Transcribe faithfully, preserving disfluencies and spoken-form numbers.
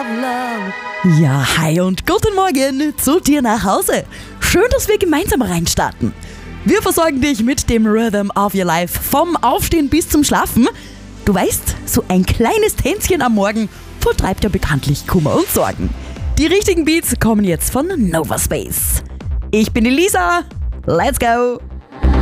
Ja, hi und guten Morgen zu dir nach Hause. Schön, dass wir gemeinsam reinstarten. Wir versorgen dich mit dem Rhythm of Your Life vom Aufstehen bis zum Schlafen. Du weißt, so ein kleines Tänzchen am Morgen vertreibt ja bekanntlich Kummer und Sorgen. Die richtigen Beats kommen jetzt von Nova Space. Ich bin die Lisa. Let's go!